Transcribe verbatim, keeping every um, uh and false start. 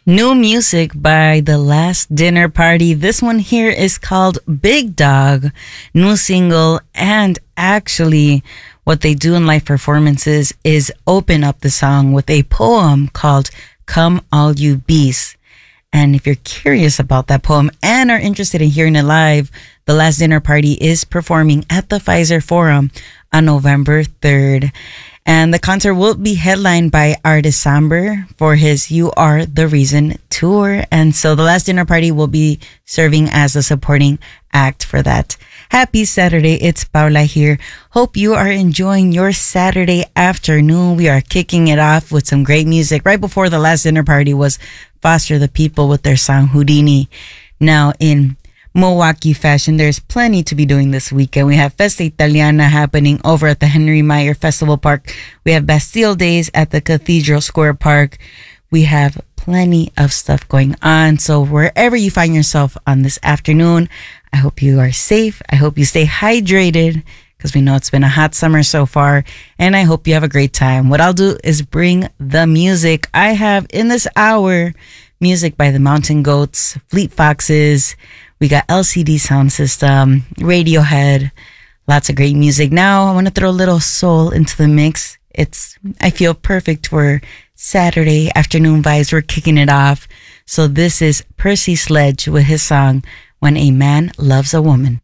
New music by The Last Dinner Party. This one here is called Big Dog, new single. And actually, what they do in live performances is open up the song with a poem called Come All You Beasts. And if you're curious about that poem and are interested in hearing it live, The Last Dinner Party is performing at the Pfizer Forum on November third. And the concert will be headlined by Artist Samber for his You Are the Reason tour. And so The Last Dinner Party will be serving as a supporting act for that. Happy Saturday. It's Paula here. Hope you are enjoying your Saturday afternoon. We are kicking it off with some great music. Right before The Last Dinner Party was Foster the People with their song Houdini. Now in Milwaukee fashion, there's plenty to be doing this weekend. We have Festa Italiana happening over at the Henry Meyer Festival Park. We have Bastille Days at the Cathedral Square Park. We have plenty of stuff going on. So wherever you find yourself on this afternoon, I hope you are safe. I hope you stay hydrated because we know it's been a hot summer so far. And I hope you have a great time. What I'll do is bring the music. I have in this hour music by the Mountain Goats, Fleet Foxes. We got L C D Sound System, Radiohead, lots of great music. Now I want to throw a little soul into the mix. It's, I feel perfect for Saturday afternoon vibes. We're kicking it off. So this is Percy Sledge with his song, When a Man Loves a Woman.